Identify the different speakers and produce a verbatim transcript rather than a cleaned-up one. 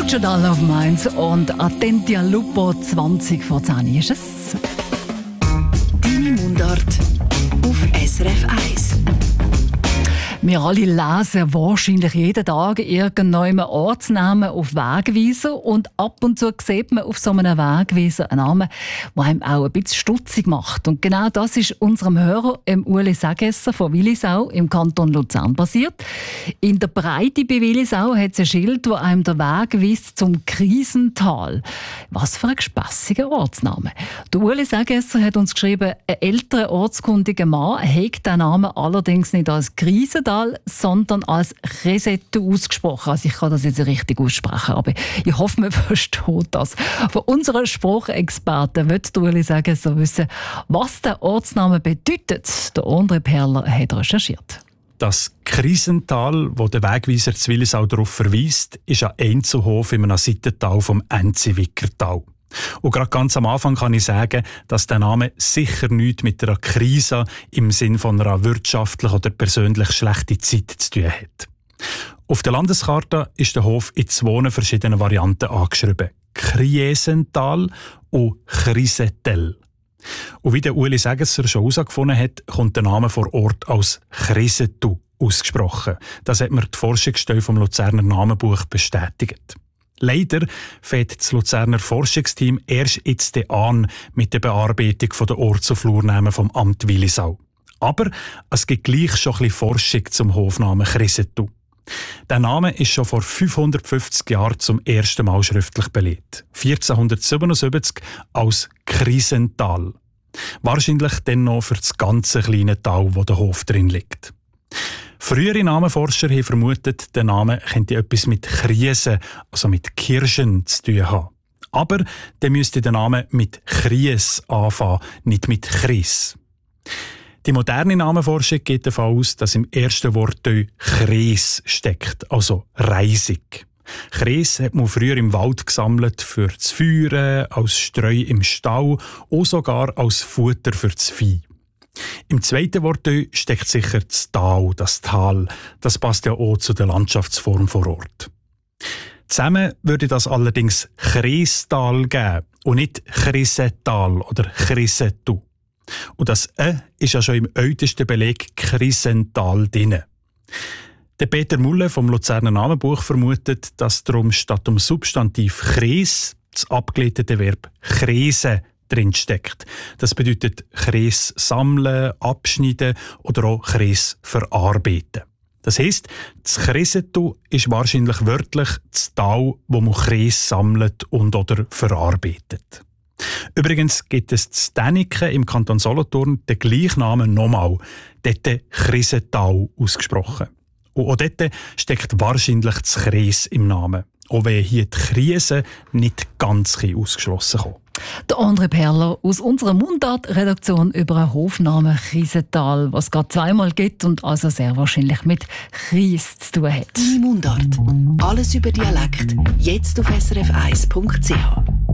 Speaker 1: Digital Love Minds und Attenti al Lupo, zwanzig vor zehn ist es.
Speaker 2: Deine Mundart auf S R F eins.
Speaker 1: Wir alle lesen wahrscheinlich jeden Tag irgendeinen Ortsnamen auf Wegweiser und ab und zu sieht man auf so einem Wegweiser einen Namen, der einem auch ein bisschen stutzig macht. Und genau das ist unserem Hörer, dem Ueli Segesser von Willisau im Kanton Luzern passiert. In der Breite bei Willisau hat es ein Schild, das einem den Weg weist zum Krisental. Was für ein gespässiger Ortsname. Der Ueli Segesser hat uns geschrieben, ein älterer ortskundiger Mann hegt den Namen allerdings nicht als Krisental, sondern als Resetto ausgesprochen. Also ich kann das jetzt richtig aussprechen, aber ich hoffe, man versteht das. Von unseren Sprachexperten wird Ueli sagen, so wissen, was der Ortsname bedeutet. Der André Perler hat recherchiert.
Speaker 3: Das Krisental, wo der Wegweiser zu Willisau darauf verweist, ist ein Einzelhof in einem Seitental vom Enziwicker-Tal. Und gerade ganz am Anfang kann ich sagen, dass der Name sicher nichts mit einer Krise im Sinn von einer wirtschaftlich oder persönlich schlechten Zeit zu tun hat. Auf der Landeskarte ist der Hof in zwei verschiedenen Varianten angeschrieben. Kriesental und Krisetel. Und wie der Ueli Segesser schon herausgefunden hat, kommt der Name vor Ort als Krisetu ausgesprochen. Das hat mir die Forschungsstelle vom Luzerner Namenbuch bestätigt. Leider fängt das Luzerner Forschungsteam erst jetzt an mit der Bearbeitung der Orts- und Flurnamen vom Amt Willisau. Aber es gibt gleich schon ein bisschen Forschung zum Hofnamen Krisetu. Der Name ist schon vor fünfhundertfünfzig Jahren zum ersten Mal schriftlich belegt. vierzehnhundertsiebenundsiebzig als Krisental. Wahrscheinlich dann noch für das ganze kleine Tal, wo der Hof drin liegt. Frühere Namenforscher haben vermutet, der Name könnte etwas mit Krise, also mit Kirschen, zu tun haben. Aber dann müsste der Name mit Kries anfangen, nicht mit Chris. Die moderne Namenforschung geht davon aus, dass im ersten Wort Chres steckt, also Reisig. Chres hat man früher im Wald gesammelt für das Feuern, als Streu im Stall und sogar als Futter für das Vieh. Im zweiten Wort steckt sicher das Tal, das Tal. Das passt ja auch zu der Landschaftsform vor Ort. Zusammen würde das allerdings Chrestal geben und nicht Krisetal oder Krisetu. Und das «ä» ist ja schon im ältesten Beleg Krisental drin. Der Peter Mulle vom Luzerner Namenbuch vermutet, dass darum statt dem Substantiv «chres» das abgeleitete Verb «chrese» drin steckt. Das bedeutet Chres sammeln, abschneiden oder auch Chres verarbeiten. Das heisst, das Krisetu ist wahrscheinlich wörtlich das Tal, wo man Chres sammelt und oder verarbeitet. Übrigens gibt es das Däniken im Kanton Solothurn den gleichen Namen nochmal, dort Krisetal ausgesprochen. Und auch dort steckt wahrscheinlich das Chres im Namen, auch wenn hier die Krise nicht ganz ausgeschlossen kommt.
Speaker 1: Der André Perler aus unserer Mundart-Redaktion über einen Hofnamen Krisental, was es gerade zweimal gibt und also sehr wahrscheinlich mit Krise zu tun hat.
Speaker 2: Deine Mundart. Alles über Dialekt. Jetzt auf S R F eins Punkt C H.